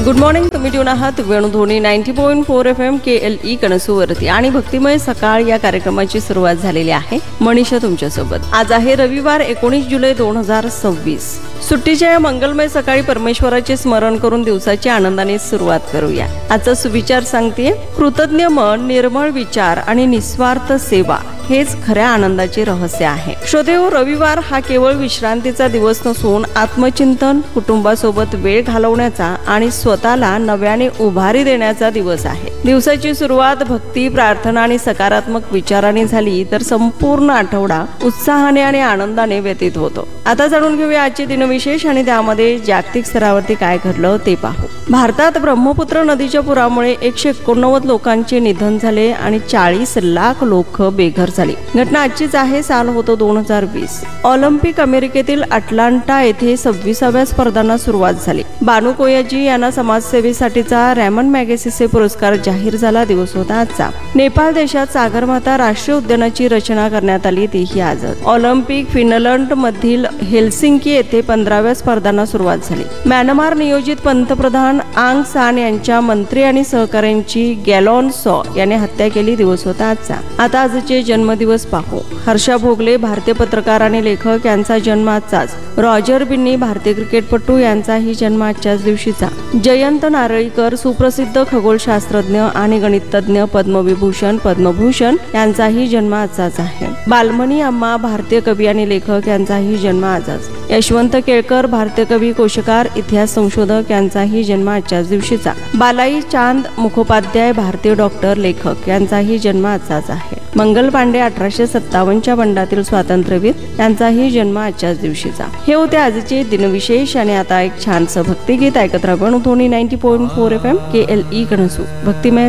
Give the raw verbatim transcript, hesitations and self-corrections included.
Good morning. तुम्ही tune आहात Venudhwani ninety point four F M के L E कणसूवरती आणि भक्तिमय सकाळ या कार्यक्रमाची सुरुवात झालेली आहे. मनीषा तुमच्यासोबत. आज आहे रविवार एकोणीस जुलै दोन हजार सव्वीस. सुट्टीच्या या मंगलमय सकाळी परमेश्वराचे स्मरण करून दिवसाची आनंदाने सुरुवात करूया. आजचा सुविचार सांगते, कृतज्ञ मन, निर्मळ विचार आणि निस्वार्थ सेवा हेच खऱ्या आनंदाचे रहस्य आहे. श्रोतेहो, रविवार हा केवळ विश्रांतीचा दिवस नसून आत्मचिंतन, कुटुंबासोबत वेळ घालवण्याचा आणि स्वतःला नव्याने उभारी देण्याचा दिवस आहे. दिवसाची सुरुवात भक्ती, प्रार्थना आणि सकारात्मक विचारांनी झाली तर संपूर्ण आठवडा उत्साहाने आणि आनंदाने व्यतीत होतो. आता जाणून घेऊया आजचे दिनविशेष आणि त्यामध्ये जागतिक स्तरावरती काय घडलं ते पाहू. भारतात ब्रह्मपुत्र नदीच्या पुरामुळे एकशे एकोणनव्वद लोकांचे निधन झाले आणि चाळीस लाख लोक बेघर झाली. घटना आजचीच आहे. साल होतो दोन हजार वीस. ऑलिम्पिक अमेरिकेतील अटलांटा येथे सव्वीसाव्या स्पर्धांना सुरुवात झाली. बानू कोयाजी यांना समाजसेवेसाठीचा रॅमन मॅगेसेसे पुरस्कार जाहीर झाला दिवस होता आजचा. नेपाळ देशात सागरमाता राष्ट्रीय उद्यानाची रचना करण्यात आली, तेही आजच. ऑलिम्पिक फिनलंड मधील हेल्सिंकी येथे पंधराव्या स्पर्धांना सुरुवात झाली. म्यानमार नियोजित पंतप्रधान आंग सान यांच्या मंत्री आणि सहकाऱ्यांची गॅलॉन सॉ याने हत्या केली दिवस होता आजचा. आता आजचे जन्मदिवस पाहू. हर्षा भोगले, भारतीय पत्रकार आणि लेखक, यांचा जन्म आजचाच. रॉजर बिन्नी, भारतीय क्रिकेटपटू, यांचाही जन्म आजच्याच दिवशीचा. जयंत नारळीकर, सुप्रसिद्ध खगोलशास्त्रज्ञ आणि गणितज्ञ, पद्मविभूषण पद्मभूषण यांचाही जन्म आजचाच आहे. बालमणी अम्मा, भारतीय कवी आणि लेखक, यांचाही जन्म आजच. यशवंत केळकर, भारतीय कवी, कोशकार, इतिहास संशोधक, यांचाही जन्म आजच्याच दिवशीचा. बालाई चांद मुखोपाध्याय, भारतीय डॉक्टर, लेखक, यांचाही जन्म आजचाच आहे. मंगल पांडे, अठराशे सत्तावन्नच्या बंडातील स्वातंत्र्यवीर, यांचाही जन्म आजच्याच दिवशीचा. हे होते आजचे दिनविशेष आणि आता एक छानसं भक्तिगीत ऐकत राहा. Venudhwani ninety point four F M के एल ई कणसू. भक्तिमय